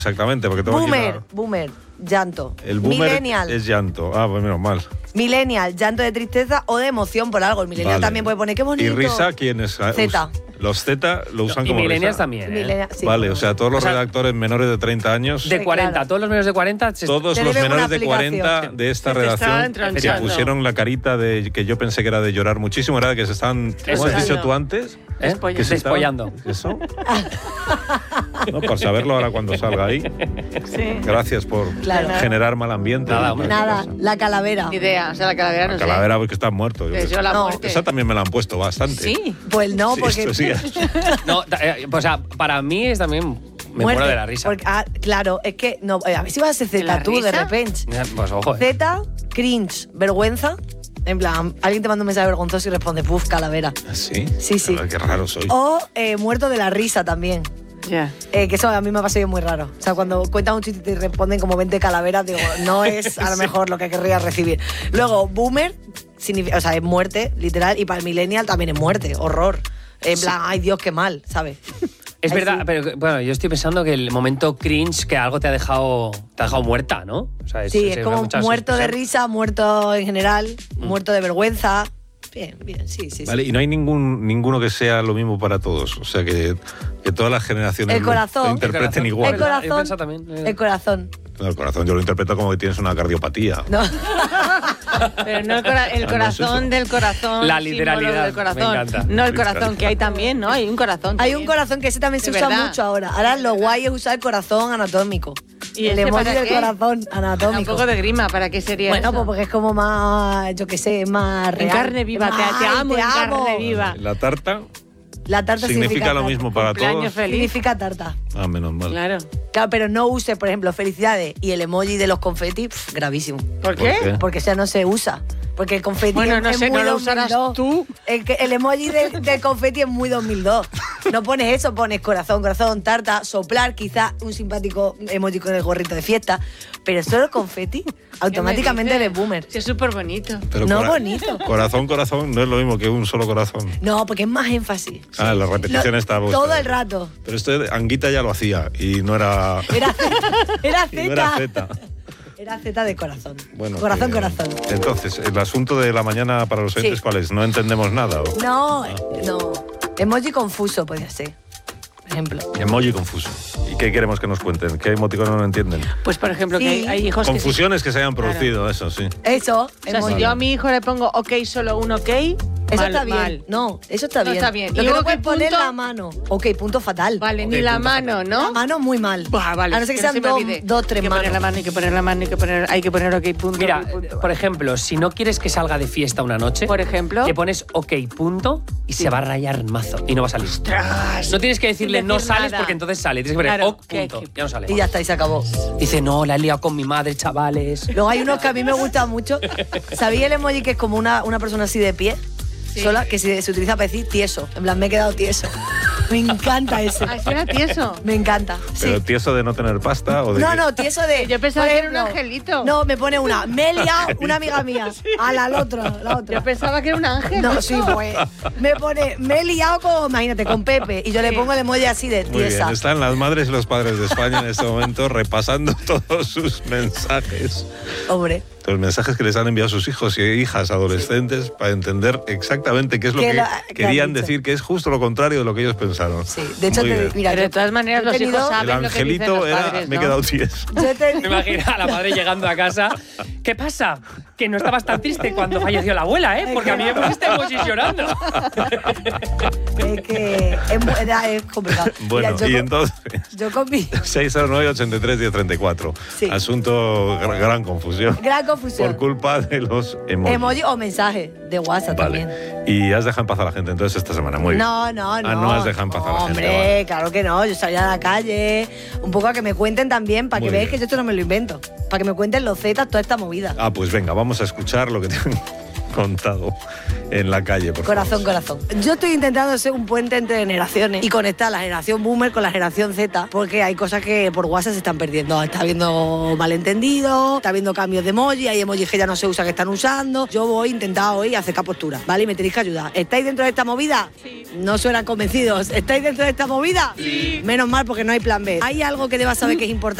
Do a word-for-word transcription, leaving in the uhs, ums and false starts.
Exactamente, porque tengo Boomer, aquí una... boomer, llanto. El boomer Millennial. es llanto. Ah, pues menos mal. Millennial, llanto de tristeza o de emoción por algo. El millennial Vale. también puede poner qué bonito. ¿Y risa quién es? Z. Los Z lo usan Y como millennials risa. también, ¿eh? Millennial, sí. Vale, o sea, todos los O sea, redactores menores de treinta años, De Sí, cuarenta, claro. todos los menores de cuarenta... se- todos Te los deben menores una de cuarenta aplicación. de esta Se te redacción estaban que tronchando. pusieron la carita de que yo pensé que era de llorar muchísimo, era de que se estaban... ¿Cómo has es. dicho tú antes? ¿eh? Despollando. Que se estaban- Despollando. ¿Eso? No, por saberlo ahora cuando salga ahí. Sí. Gracias por Claro. generar mal ambiente. Nada, en hombre. esta Nada, casa. la calavera. Ni idea, o sea, la calavera no La sé. calavera porque están muertos. yo Que qué sé. yo la No, muerte. Esa también me la han puesto bastante. Sí. Pues no, Sí, porque. esto sí. No, da- eh, o sea, para mí es también... Me Muerte, muero de la risa. porque, ah, claro, es que. No, eh, a ver si vas a ser ¿De Z la tú de risa? repente. Pues ojo, ¿eh? Z, cringe, vergüenza. En plan, alguien te manda un mensaje vergonzoso y responde, puf, calavera. ¿Sí? Sí, sí. Qué raro soy. O eh, muerto de la risa también. Ya. Eh, que eso a mí me ha pasado muy raro. O sea, cuando cuentan un chiste y te responden como veinte calaveras, digo, no es a lo mejor lo que querría recibir. Luego, boomer, significa, o sea, es muerte, literal, y para el millennial también es muerte, horror. En plan, ay Dios, qué mal, ¿sabes? Es Ahí verdad, sí. pero bueno, yo estoy pensando que el momento cringe, que algo te ha dejado, te ha dejado muerta, ¿no? O sea, Sí, es es como muchas muerto de expresiones. risa, muerto en general, muerto de vergüenza. Bien, bien, sí, sí, Vale, sí. y no hay ningún ninguno que sea lo mismo para todos. O sea, que, que todas las generaciones El lo- corazón. lo interpreten El igual. El ¿verdad? Yo corazón, pienso también, eh. el corazón. No, el corazón yo lo interpreto como que tienes una cardiopatía. No. Pero no el, cora- el Ah, no es corazón eso. del corazón. La símbolo literalidad, del corazón. me encanta. No el corazón, que hay también, ¿no? Hay un corazón. Hay un también. corazón que ese también se De usa verdad. mucho ahora. Ahora lo guay es usar el corazón anatómico. ¿Y el ese emoji para del qué? corazón Da anatómico. un poco de grima, ¿para qué sería Bueno, eso? pues porque es como más, yo qué sé, más En real. carne viva, te, te Ay, amo te en amo. carne viva. La tarta La tarta significa significa, lo tarta. mismo para Cumpleaños todos. feliz. Significa tarta. Ah, menos mal. Claro. Claro, pero no use, por ejemplo, felicidades y el emoji de los confetis, pf, gravísimo. ¿Por ¿Por qué? qué? Porque eso no se usa. Porque el confeti Bueno, es, no es sé, muy no lo dos mil dos. usarás tú. El, que- el emoji del, del confeti es muy dos mil dos. No pones eso, pones corazón, corazón, tarta, soplar, quizás un simpático emoji con el gorrito de fiesta. Pero solo confeti, automáticamente ¿Qué me eres dices? boomer. Sí, es súper bonito. Pero No, cora- bonito. Corazón, corazón, no es lo mismo que un solo corazón. No, porque es más énfasis. Ah, la repetición Lo- está puesta. Todo el rato. Pero esto de Anguita ya lo hacía y no era. Era, era y no era Z. Z. Era Z de corazón. Bueno, corazón, que- corazón. Entonces, el asunto de la mañana para los oyentes, Sí. ¿cuál es? No entendemos nada. ¿o? No, no. Emoji confuso podía ser. Por ejemplo. Emoji confuso. ¿Y qué queremos que nos cuenten? ¿Qué emoticono no entienden? Pues, por ejemplo, Sí. que hay, hay hijos que... Confusiones que se hayan Claro. producido, eso sí. Eso, O sea, emoji. si yo a mi hijo le pongo ok, solo un ok, Eso mal, está bien. mal. No, eso está No bien. está bien. Lo ¿Y que no luego puedes qué poner punto? la mano. Ok, punto fatal. Vale, Ok, ni la punto mano, fatal. ¿no? La mano muy mal. Buah, vale. A no ser que no se sean me dos, olvide. dos, tres Hay que poner la manos. mano, hay que poner la mano, hay que poner, hay que poner ok, punto. Mira, ok, punto. por ejemplo, si no quieres que salga de fiesta una noche, Por ejemplo. le pones ok, punto, y se va a rayar mazo y no va a salir. No tienes que decirle Sin no decir sales nada. porque entonces sale. Tienes que poner Claro, ok, que- punto. que- Ya no sale. Y ya está, y se acabó. Dice, no, la he liado con mi madre, chavales. Luego hay unos que a mí me gustan mucho. ¿Sabéis el emoji que es como una, una persona así de pie? Sí. Sola, que se, se utiliza para decir tieso. En plan, me he quedado tieso. Me encanta ese. Ah, ¿eso era tieso? Me encanta. Pero Sí. tieso de no tener pasta o de. No, qué? no, tieso de. Yo pensaba por que era un ejemplo, angelito. No, me pone una. Me he liado una amiga mía. A la, la otra, la otra. Yo pensaba que era un ángel. No, sí, pues. Me pone, me he liado con, imagínate, con Pepe. Y yo le Sí. pongo el emoji así de Muy bien, tiesa. están las madres y los padres de España en este momento repasando todos sus mensajes. Hombre. Los mensajes que les han enviado sus hijos y hijas adolescentes para entender exactamente qué es lo Que que, lo- que querían han dicho. decir, que es justo lo contrario de lo que ellos pensaron. Sí, de hecho, Muy te, bien. mira, Pero de yo- todas maneras, yo he los hijos tenido- saben El lo que dicen angelito los era, padres, me he ¿no? quedado tieso. yo he tenido- Me imagino a la madre llegando a casa. ¿Qué pasa? Que no estabas tan triste cuando falleció la abuela, ¿eh? Porque a mí me pusiste emojis llorando. Es que es, mu- era- es complicado. Bueno, Mira, yo y con- entonces. Yo con mi. seis cero nueve, ochenta y tres, diez treinta y cuatro. Sí. Asunto, gra- gran confusión. Gran confusión. Por culpa de los emojis. Emoji o mensaje de WhatsApp Vale. también. Y has dejado en paz a la gente entonces esta semana. Muy bien. No, no, no. Ah, no has dejado en paz a la gente. Hombre, vale. claro que no. Yo salí a la calle, un poco a que me cuenten también, para Muy que veáis bien. que yo esto no me lo invento. Para que me cuenten los zetas, toda esta movida. Ah, pues venga, vamos a escuchar lo que tienen. contado en la calle, por Corazón, favor. corazón. Yo estoy intentando ser un puente entre generaciones y conectar la generación boomer con la generación Z, porque hay cosas que por WhatsApp se están perdiendo. Está habiendo malentendidos, está habiendo cambios de emoji, hay emojis que ya no se usan que están usando. Yo voy a intentar hoy acercar postura, ¿vale? Y me tenéis que ayudar. ¿Estáis dentro de esta movida? Sí. No suenan convencidos. ¿Estáis dentro de esta movida? Sí. Menos mal, porque no hay plan B. ¿Hay algo que debas saber que es importante?